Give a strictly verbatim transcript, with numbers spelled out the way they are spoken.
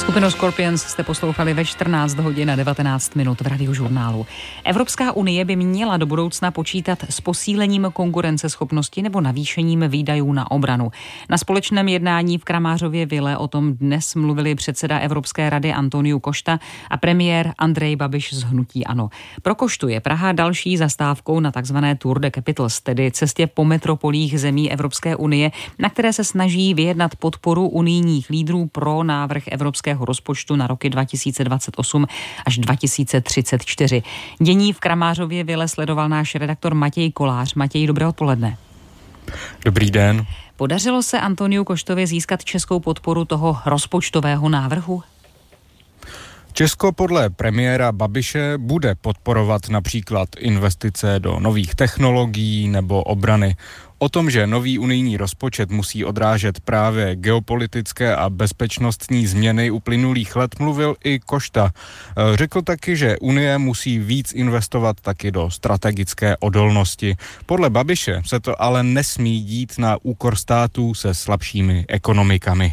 Skupinu Scorpions jste poslouchali ve čtrnáct hodin a devatenáct minut v Radiožurnálu. Evropská unie by měla do budoucna počítat s posílením konkurenceschopnosti nebo navýšením výdajů na obranu. Na společném jednání v Kramářově vile o tom dnes mluvili předseda Evropské rady Antonio Costa a premiér Andrej Babiš z hnutí ANO. Pro Costu je Praha další zastávkou na takzvané Tour de Capitals, tedy cestě po metropolích zemí Evropské unie, na které se snaží vyjednat podporu unijních lídrů pro návrh evropského rozpočtu na roky dva tisíce dvacet osm až dva tisíce třicet čtyři. Dění v Kramářově vile sledoval náš redaktor Matěj Kolář. Matěj, dobré odpoledne. Dobrý den. Podařilo se Antoniu Costovi získat českou podporu toho rozpočtového návrhu? Česko podle premiéra Babiše bude podporovat například investice do nových technologií nebo obrany. O tom, že nový unijní rozpočet musí odrážet právě geopolitické a bezpečnostní změny uplynulých let, mluvil i Costa. Řekl taky, že Unie musí víc investovat taky do strategické odolnosti. Podle Babiše se to ale nesmí dít na úkor států se slabšími ekonomikami.